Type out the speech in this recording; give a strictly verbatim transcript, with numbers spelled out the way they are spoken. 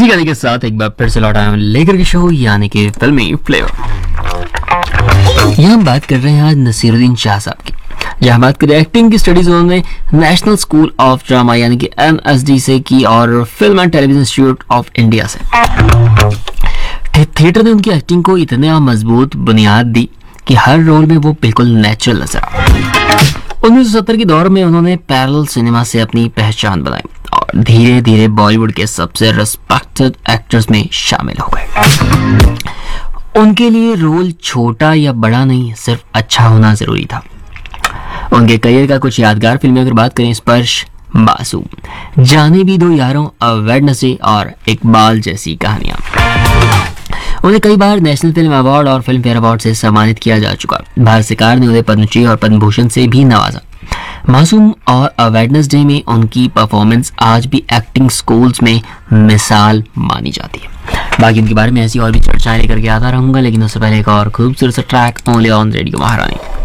इसी गाने के साथ एक बार फिर से लौटा हूं लेकर के शो यानी कि फिल्मी फ्लेवर। यहाँ हम बात कर रहे हैं आज नसीरुद्दीन शाह साहब की। जहाँ बात करें एक्टिंग की स्टडीज उन्होंने नेशनल स्कूल ऑफ ड्रामा यानी कि एन एस डी से की और film and television institute of India से। थिएटर ने उनकी एक्टिंग को इतने मजबूत बुनियाद दी कि हर रोल में वो बिल्कुल नेचुरल नजर आए। उन्नीस सौ सत्तर के दौर में उन्होंने पैरेलल सिनेमा से अपनी पहचान बनाई और धीरे धीरे बॉलीवुड के सबसे रिस्पेक्टेड एक्टर्स में शामिल हो गए। उनके लिए रोल छोटा या बड़ा नहीं, सिर्फ अच्छा होना जरूरी था। उनके करियर का कुछ यादगार फिल्में अगर बात करें, स्पर्श, मासूम, जाने भी दो यारों, अ वेडनेसडे और इकबाल जैसी कहानियां। उन्हें कई बार नेशनल फिल्म अवार्ड और फिल्म फेयर अवार्ड से सम्मानित किया जा चुका। भारत सरकार ने उन्हें पद्मश्री और पद्म भूषण से भी नवाजा। मासूम और अ वेडनेसडे में उनकी परफॉर्मेंस आज भी एक्टिंग स्कूल्स में मिसाल मानी जाती है। बाकी इनके बारे में ऐसी और भी चर्चाएं लेकर के आता रहूंगा, लेकिन उससे पहले एक और खूबसूरत सा ट्रैक ओनली ऑन रेडियो महारानी।